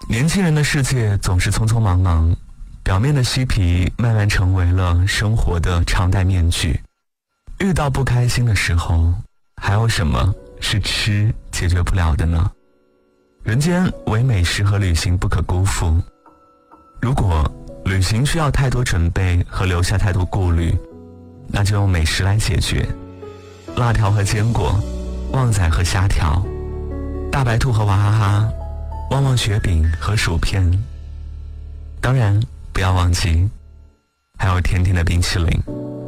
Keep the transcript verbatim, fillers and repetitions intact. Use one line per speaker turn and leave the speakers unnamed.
年轻人的世界总是匆匆忙忙，表面的嬉皮慢慢成为了生活的常戴面具。遇到不开心的时候，还有什么是吃解决不了的呢？人间唯美食和旅行不可辜负。如果旅行需要太多准备和留下太多顾虑，那就用美食来解决。辣条和坚果，旺仔和虾条，大白兔和娃哈哈，旺旺雪饼和薯片。当然不要忘记还有甜甜的冰淇淋。